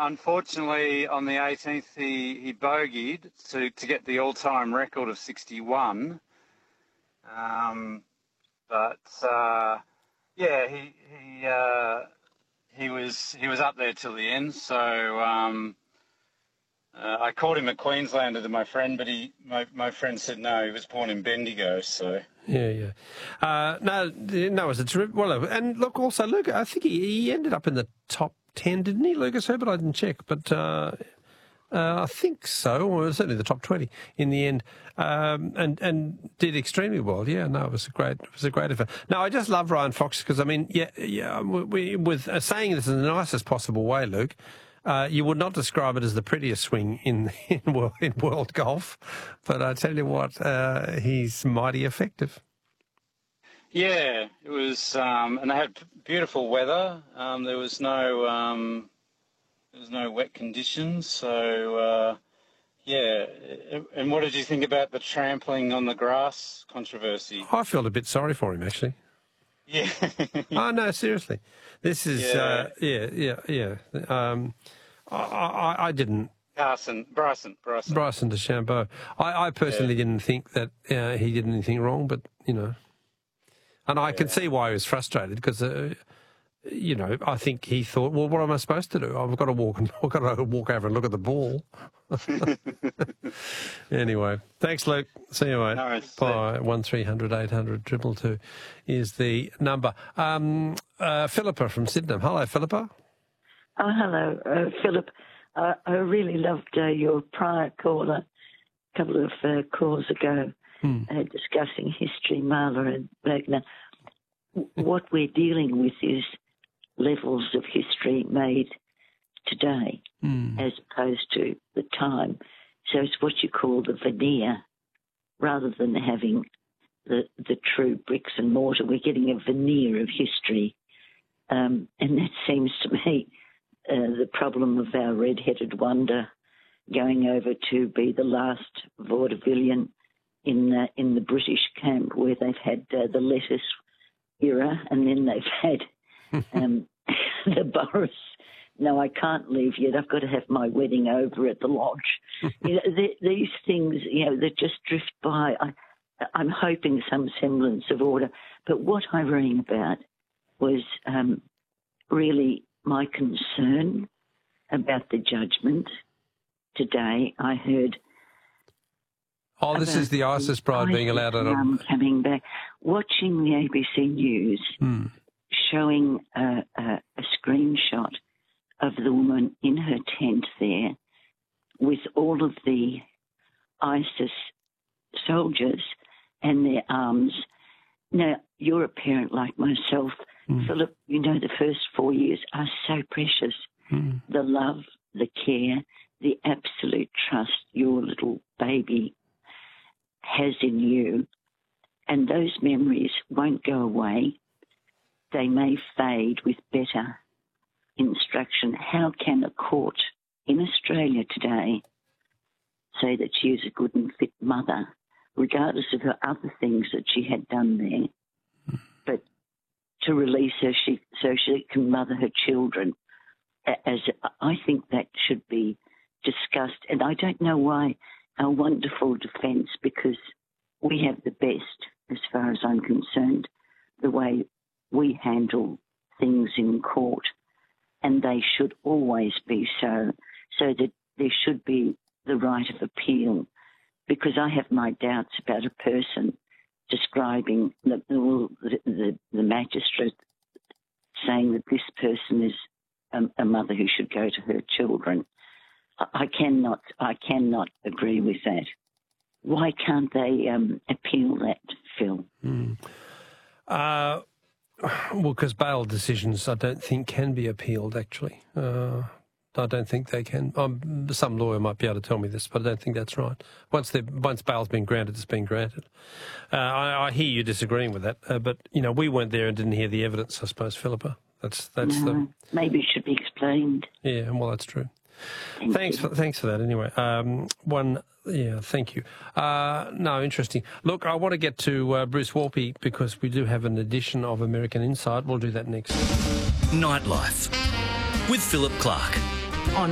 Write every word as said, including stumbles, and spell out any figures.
unfortunately, on the eighteenth, he, he bogeyed to, to get the all-time record of sixty-one. Um, but uh, yeah, he he uh, he was he was up there till the end. So um, uh, I called him a Queenslander to my friend, but he my my friend said no, he was born in Bendigo. So yeah, yeah, uh, no, no, it was a terrific. Well, and look, also Luke, I think he, he ended up in the top ten, didn't he, Lucas Herbert? I didn't check, but uh, uh, I think so, or certainly the top twenty in the end, um, and and did extremely well. Yeah, no, it was a great, it was a great effort. No, I just love Ryan Fox because I mean, yeah, yeah, we, with uh, saying this in the nicest possible way, Luke. Uh, you would not describe it as the prettiest swing in in world, in world golf, but I tell you what, uh, he's mighty effective. Yeah, it was, um, and they had beautiful weather. Um, there was no, um, there was no wet conditions. So, uh, yeah. And what did you think about the trampling on the grass controversy? I felt a bit sorry for him, actually. Yeah. Oh no, seriously. This is, yeah, uh, yeah, yeah, yeah. Um, I, I, I didn't. Carson, Bryson, Bryson, Bryson DeChambeau. I, I personally yeah. didn't think that uh, he did anything wrong, but you know. And I yeah. can see why he was frustrated because, uh, you know, I think he thought, well, what am I supposed to do? I've got to walk and I've got to walk over and look at the ball. Anyway, thanks, Luke. See you, mate. No, Bye. One three hundred eight hundred two two two is the number. Um, uh, Philippa from Sydenham. Hello, Philippa. Oh, hello, uh, Philip. Uh, I really loved uh, your prior caller a couple of uh, calls ago. Hmm. Uh, discussing history, Mahler and Wagner. What we're dealing with is levels of history made today hmm. as opposed to the time. So it's what you call the veneer. Rather than having the, the true bricks and mortar, we're getting a veneer of history. Um, and that seems to me uh, the problem of our red-headed wonder going over to be the last vaudevillian in uh, in the British camp, where they've had uh, the lettuce era, and then they've had um, the Boris. No, I can't leave yet. I've got to have my wedding over at the lodge. You know, th- these things, you know, that just drift by. I, I'm hoping some semblance of order. But what I rang about was um, really my concern about the judgment today. I heard. Oh, this is the ISIS bride being allowed on um, coming back, watching the A B C News, mm. showing a, a, a screenshot of the woman in her tent there with all of the ISIS soldiers and their arms. Now, you're a parent like myself. Mm. Philip, you know the first four years are so precious. Mm. The love, the care, the absolute trust your little baby has in you, and those memories won't go away. They may fade with better instruction. How can a court in Australia today say that she is a good and fit mother, regardless of her other things that she had done there, but to release her she, so she can mother her children? As I think that should be discussed, and I don't know why our wonderful defence, because we have the best, as far as I'm concerned, the way we handle things in court, and they should always be so, so that there should be the right of appeal, because I have my doubts about a person describing the, the, the, the magistrate saying that this person is a, a mother who should go to her children. I cannot, I cannot agree with that. Why can't they um, appeal that, Phil? Mm. Uh, well, because bail decisions, I don't think, can be appealed, actually. Uh, I don't think they can. Um, some lawyer might be able to tell me this, but I don't think that's right. Once once bail's been granted, it's been granted. Uh, I, I hear you disagreeing with that, uh, but, you know, we weren't there and didn't hear the evidence, I suppose, Philippa. That's, that's no, the... Maybe it should be explained. Yeah, well, that's true. Thank thanks you. for thanks for that. Anyway, um, one, yeah, thank you. Uh, no, interesting. Look, I want to get to uh, Bruce Walpy because we do have an edition of American Insight. We'll do that next. Nightlife with Philip Clark.